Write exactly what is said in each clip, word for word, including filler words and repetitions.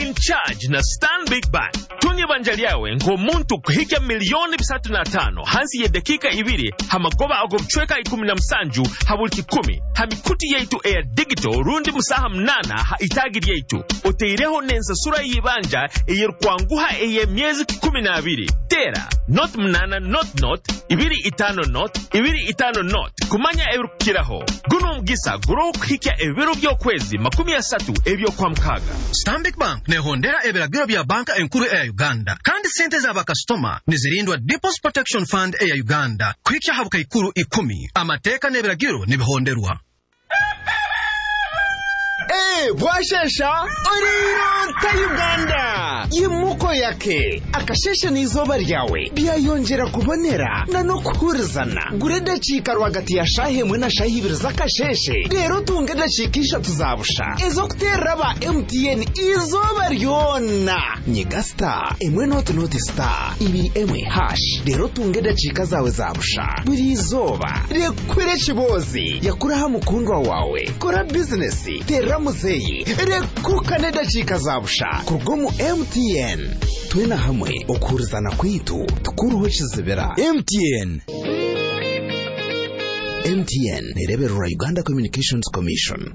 in charge na Stanbic Bank. Tunye banjaliawe ngomuntu kuhika milioni bisatu na tano hansi ya dakika ibiri hamagoba agobchweka ikumi na msanju habulki kumi hamikuti yaitu air digital rundi musaha mnana ha itagiri yaitu oteireho nensa sura yibanja eyer kwanguha eye miezi kumi na abiri tera not mnana not not ibiri itano not ibiri itano not kumanya ewer kiraho guno mgisa guro kuhika ebiro byo kwezi makumi ya satu ebyo kwa mkaga. Stanbic Bank ne hondera ebiragiro bya banka enkuru ya Uganda kandi sente z'aba customer nizirindwa Deposit Protection Fund ya Uganda kwikya habuka ikuru ikumi amateka n'ebiragiro nibihonderwa. Eh, bwashesha oriro ta Uganda yimuko yake akashesha n'izoba ryawe byayongera kubonera na no kuhurizana gureda chika rwagati ya shahe mwe na shahi ibiri zakasheshe rero tungeda chikisha tuzabusha ezo kutera ba M T N izoba ryona nyigasta emwe not not star ibi emwe hash rero tungeda chika zawe zabusha buri izoba rekwere chibozi yakuraha mukundwa wawe kora business tera muzeyi rekuka neda chika zabusha kurgomu M T N twena hamwe okurizana kwitu tukuruho chizibera. M T N M T N nereberera Uganda Communications Commission.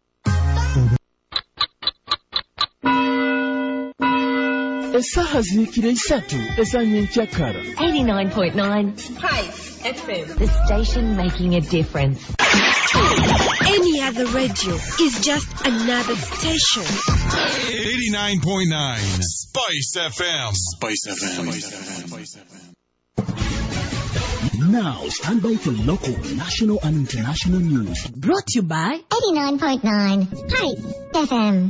Esaha zikire isatu esanye nkyakara eighty-nine point nine Spice F M, the station making a difference. Any other radio is just another station. eighty-nine point nine Spice F M. Spice F M. Spice F M. Now stand by for local, national and international news. Brought to you by eighty-nine point nine Spice F M.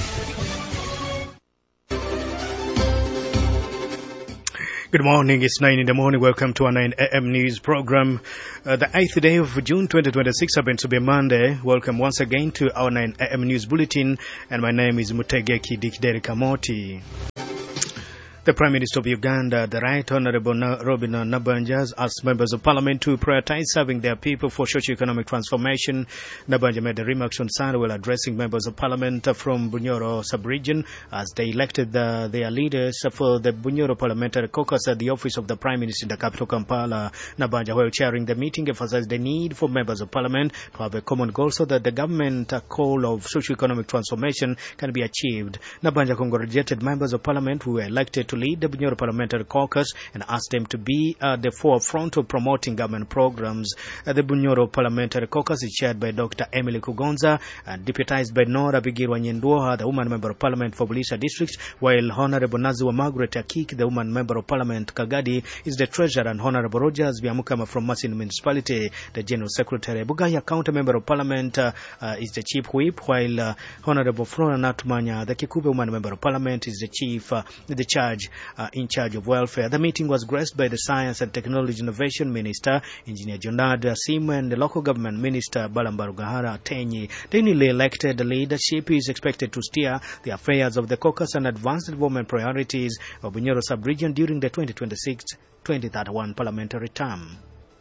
Good morning, it's nine in the morning. Welcome to our nine A M news program. Uh, the eighth day of June twenty twenty-six happens to be Monday. Welcome once again to our nine A M news bulletin, and my name is Mutegeki Dikderi Kamoti. The Prime Minister of Uganda, the Right Honorable Robin Nabanja, has asked members of Parliament to prioritize serving their people for socio-economic transformation. Nabanja made the remarks on Sunday while addressing members of Parliament from Bunyoro sub-region as they elected the, their leaders for the Bunyoro Parliamentary Caucus at the office of the Prime Minister in the capital Kampala. Nabanja, while chairing the meeting, emphasized the need for members of Parliament to have a common goal so that the government call of socio-economic transformation can be achieved. Nabanja congratulated members of Parliament who were elected to lead the Bunyoro Parliamentary Caucus and asked them to be at the forefront of promoting government programs. Uh, the Bunyoro Parliamentary Caucus is chaired by Doctor Emily Kugonza and deputized by Nora Bigirwa Nyenduoha, the woman member of Parliament for Bulisa District, while Honorable Naziwa Margaret Akik, the woman member of Parliament Kagadi, is the treasurer, and Honorable Rogers Biamukama from Masin Municipality, the general secretary. Bugaya County member of Parliament uh, uh, is the chief whip, while uh, Honorable Flora Natumanya, the Kikube woman member of Parliament, is the chief, uh, the charge Uh, in charge of welfare. The meeting was graced by the Science and Technology Innovation Minister, Engineer Jonad Simu, and the Local Government Minister, Balambarugahara Tenyi. The newly elected leadership is expected to steer the affairs of the caucus and advance the development priorities of Bunyoro sub-region during the twenty twenty-six twenty thirty-one parliamentary term.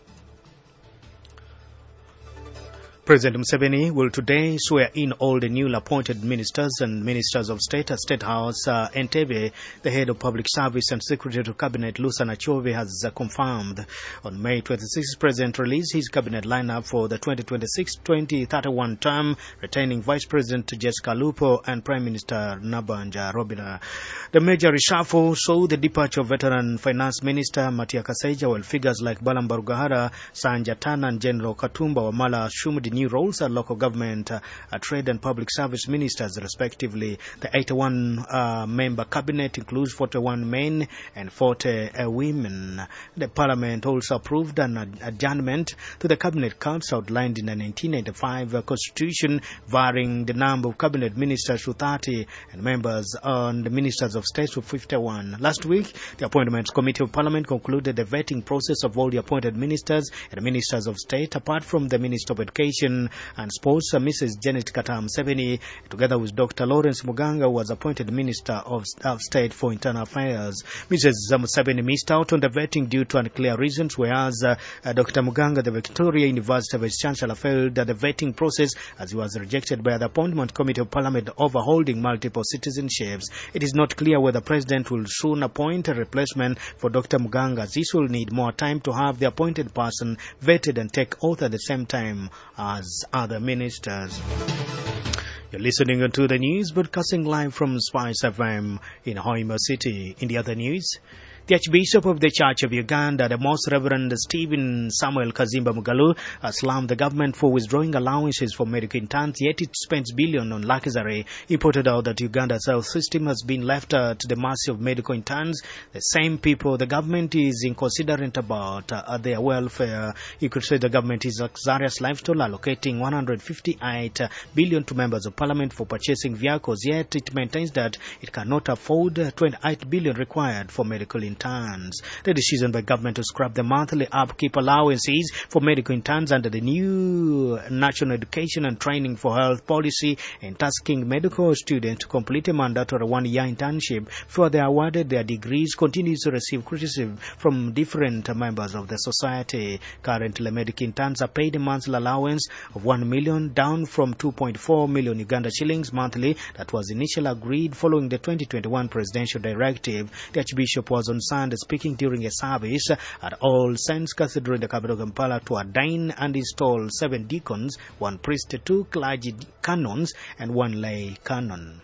President Museveni will today swear in all the newly appointed ministers and ministers of state at State House. Uh, Entebbe, the head of public service and secretary to cabinet, Lusana Chove, has uh, confirmed. On May twenty-sixth, President released his cabinet lineup for the twenty twenty-six twenty thirty-one term, retaining Vice President Jessica Lupo and Prime Minister Nabanja Robina. The major reshuffle saw the departure of veteran finance minister Matia Kasaija, while figures like Balambarugahara, Sanja Tana, and General Katumba Wamala assumed new roles as local government, uh, uh, trade and public service ministers respectively. The eighty-one uh, member cabinet includes forty-one men and forty uh, women. The parliament also approved an ad adjournment to the cabinet cuts outlined in the nineteen ninety-five uh, constitution, varying the number of cabinet ministers to thirty and members on the ministers of state to fifty-one. Last week, the appointments committee of parliament concluded the vetting process of all the appointed ministers and ministers of state, apart from the Minister of Education Education and Sports, uh, Missus Janet Katam Museveni, together with Doctor Lawrence Muganga, who was appointed Minister of, of State for Internal Affairs. Missus Museveni missed out on the vetting due to unclear reasons, whereas uh, uh, Doctor Muganga, the Victoria University Vice Chancellor, failed uh, the vetting process as he was rejected by the Appointment Committee of Parliament overholding multiple citizenships. It is not clear whether the President will soon appoint a replacement for Doctor Muganga, as this will need more time to have the appointed person vetted and take oath at the same time as other ministers. You're listening to the news, broadcasting live from Spice F M in Hoima City. In the other news, the Archbishop of the Church of Uganda, the Most Reverend Stephen Samuel Kazimba Mugalu, has slammed the government for withdrawing allowances for medical interns, yet it spends billions on luxury. He pointed out that Uganda's health system has been left uh, to the mercy of medical interns, the same people the government is inconsiderate about uh, their welfare. You could say the government is luxurious lifestyle, allocating one hundred fifty-eight billion to members of parliament for purchasing vehicles, yet it maintains that it cannot afford twenty-eight billion required for medical interns. Interns. The decision by government to scrap the monthly upkeep allowances for medical interns under the new National Education and Training for Health policy and tasking medical students to complete a mandatory one-year internship before they are awarded their degrees continues to receive criticism from different members of the society. Currently, medical interns are paid a monthly allowance of one million, down from two point four million Uganda shillings monthly that was initially agreed following the twenty twenty-one presidential directive. The Archbishop was on Sunday speaking during a service at All Saints Cathedral in the capital of Kampala to ordain and install seven deacons, one priest, two clergy canons, and one lay canon.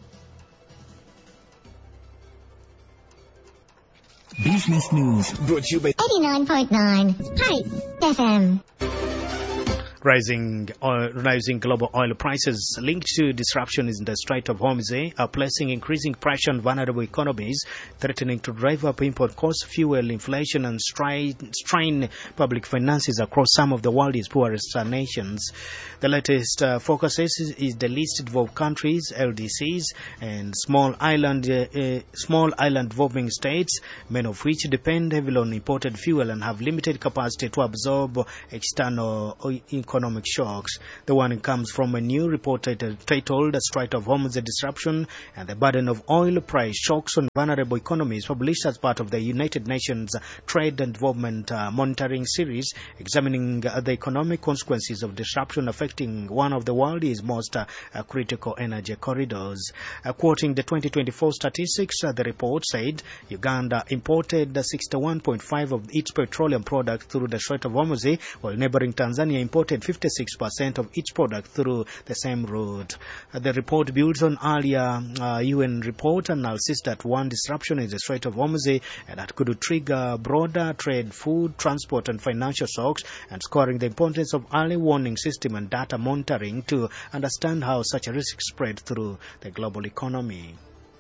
Business news brought to you by eighty-nine point nine Hype F M. Rising oil, rising global oil prices linked to disruptions in the Strait of Hormuz are placing increasing pressure on vulnerable economies, threatening to drive up import costs, fuel inflation, and strain, strain public finances across some of the world's poorest nations. The latest uh, focus is, is the least developed countries, L D Cs, and small island, uh, uh, small island developing states, many of which depend heavily on imported fuel and have limited capacity to absorb external economic economic shocks. The warning comes from a new report titled The Strait of Hormuz, a Disruption and the Burden of Oil Price Shocks on Vulnerable Economies, published as part of the United Nations Trade and Development uh, Monitoring Series, examining uh, the economic consequences of disruption affecting one of the world's most uh, uh, critical energy corridors. Uh, quoting the twenty twenty-four statistics, uh, the report said Uganda imported sixty-one point five of its petroleum products through the Strait of Hormuz, while neighboring Tanzania imported fifty-six percent of each product through the same route. Uh, the report builds on earlier uh, U N report analysis that one disruption in the Strait of Hormuz and that could trigger broader trade, food, transport and financial shocks, and scoring the importance of early warning system and data monitoring to understand how such a risk spread through the global economy.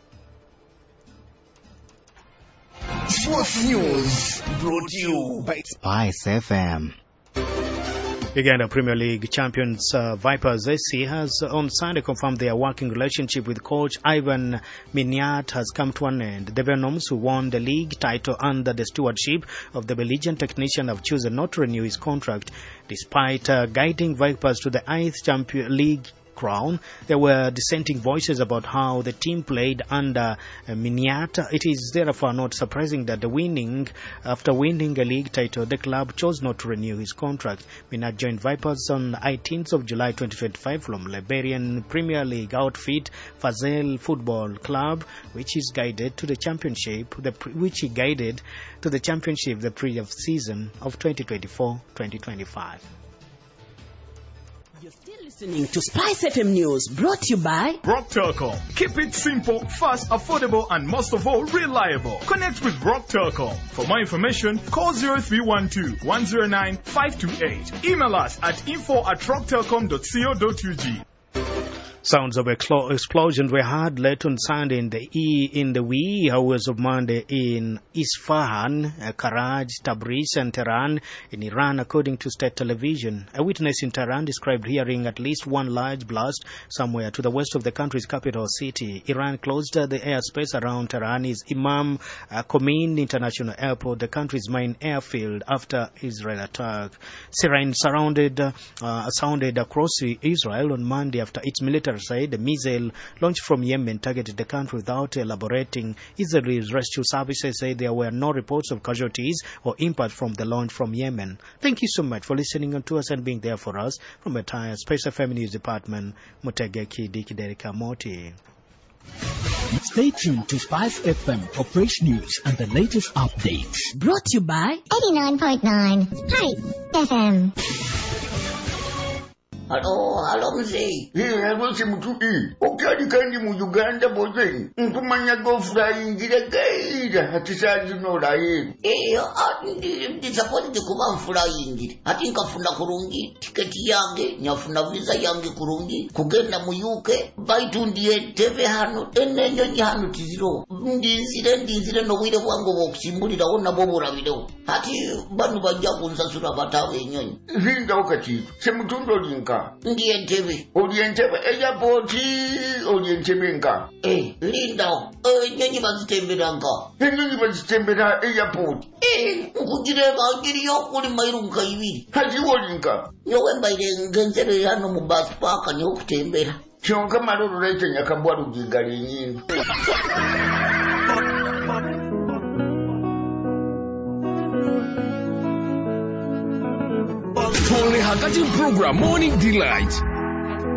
Sports News brought to you by Spice F M. Uganda Premier League champions uh, Vipers S C has uh, on Sunday confirmed their working relationship with coach Ivan Miniat has come to an end. The Venoms, who won the league title under the stewardship of the Belgian technician, have chosen not to renew his contract, despite uh, guiding Vipers to the eighth Champions League crown. There were dissenting voices about how the team played under uh, Miniat. It is therefore not surprising that the winning, after winning a league title, the club chose not to renew his contract. Miniat joined Vipers on eighteenth of July twenty twenty-five from Liberian Premier League outfit Fazel Football Club, which is guided to the championship, the which he guided to the championship the previous season of twenty twenty-four twenty twenty-five. You're still listening to Spice F M News, brought to you by Rock Telecom. Keep it simple, fast, affordable, and most of all, reliable. Connect with Rock Telecom. For more information, call zero three one two, one zero nine, five two eight. Email us at info at rock telecom dot co dot u g. Sounds of explo- explosions were heard late on Sunday in the e- in the wee hours of Monday in Isfahan, uh, Karaj, Tabriz, and Tehran in Iran, according to state television. A witness in Tehran described hearing at least one large blast somewhere to the west of the country's capital city. Iran closed uh, the airspace around Tehran's Imam uh, Khomeini International Airport, the country's main airfield, after Israel attack. Sirens surrounded uh, uh, sounded across Israel on Monday after its military said the missile launched from Yemen targeted the country without elaborating. Israel's rescue services say there were no reports of casualties or impact from the launch from Yemen. Thank you so much for listening to us and being there for us. From entire Space F M News Department, Mutegeki Dikiderika Moti. Stay tuned to Spice F M for fresh news and the latest updates. Brought to you by eighty-nine point nine Spice F M. Hello, hello mzee. Hii wese mtu hii. Okadi kandi mu Uganda bozen. Ntumanya go fly ngire gaira hatisaji no lai. Eh, andi disappointed kuba fly ngire. Ati nkafuna kurungi tiketi yange, nyafuna visa yange kurungi. Kugenda mu U K, baitundie teve hano enenyo nyano tiziro. Ndizire ndizire no wire bwango bokusimbulira wona bobura video. Ati banu bajja kunsasura batawe nyonyi. Hinda okati. Semutundo linka. Ndiye Entebbe. Oli Entebbe airport oli Entebbe nka. Eh, linda. Eh, nyonyi bazitembera nka. Nyonyi bazitembera airport. Eh, nkugireba ngiri yokuli mairu nka ibiri. Haji woli nka. Yowe mbaire ngenzere hano mu bus park ni okutembera. Kyonka malulu lete nyakabwa rugigali nyingi. Tole Hakati program Morning Delight.